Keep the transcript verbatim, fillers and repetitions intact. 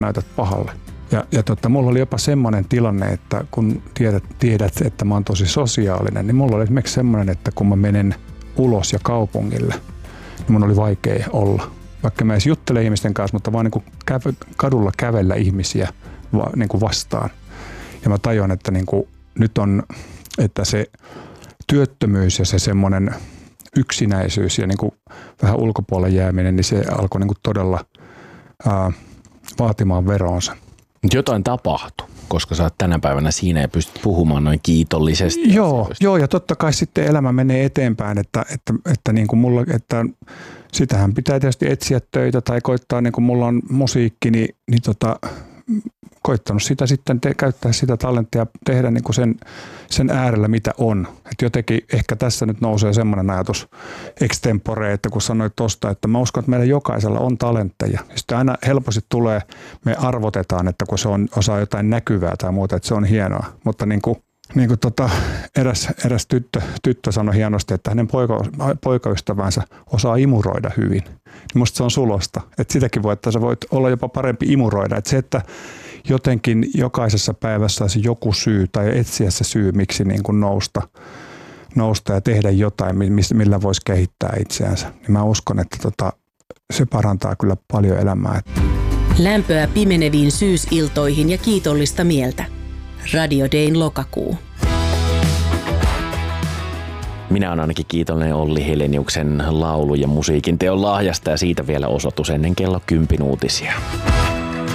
näytät pahalle. Ja, ja tota, mulla oli jopa semmoinen tilanne, että kun tiedät, tiedät, että mä oon tosi sosiaalinen, niin mulla oli esimerkiksi semmoinen, että kun mä menen ulos ja kaupungille, niin mun oli vaikea olla. Vaikka mä edes juttele ihmisten kanssa, mutta vaan niin kuin käve, kadulla kävellä ihmisiä va, niin kuin vastaan. Ja mä tajuan, että niin kuin nyt on, että se työttömyys ja se semmoinen yksinäisyys ja niin kuin vähän ulkopuolelle jääminen, niin se alkoi niin kuin todella ää, vaatimaan veronsa. Jotain tapahtui, koska sä oot tänä päivänä siinä ja pystyt puhumaan noin kiitollisesti. Joo, joo, ja totta kai sitten elämä menee eteenpäin, että, että, että, niin kuin mulla, että sitähän pitää tietysti etsiä töitä tai koittaa, niin kuin mulla on musiikki, niin, niin tota, koittanut sitä sitten te, käyttää sitä talenttia, tehdä niin kuin sen, sen äärellä mitä on. Et jotenkin ehkä tässä nyt nousee semmoinen ajatus extempore, että kun sanoit tuosta, että mä uskon, että meillä jokaisella on talentteja. Sitten aina helposti tulee, me arvotetaan, että kun se on osaa jotain näkyvää tai muuta, että se on hienoa. Mutta niin kuin, niin kuin tota, eräs, eräs tyttö, tyttö sanoi hienosti, että hänen poika, poikaystävänsä osaa imuroida hyvin. Niin musta se on sulosta. Että sitäkin voi, että sä voit olla jopa parempi imuroida. Että se, että jotenkin jokaisessa päivässä olisi joku syy tai etsiä se syy, miksi niin kuin nousta, nousta ja tehdä jotain, millä voisi kehittää itseänsä. Niin mä uskon, että tota, se parantaa kyllä paljon elämää. Lämpöä pimeneviin syysiltoihin ja kiitollista mieltä. Radio Dayn lokakuu. Minä olen ainakin kiitollinen Olli Heleniuksen laulu- ja musiikin teon lahjasta ja siitä vielä osoitus ennen kello kympin uutisia.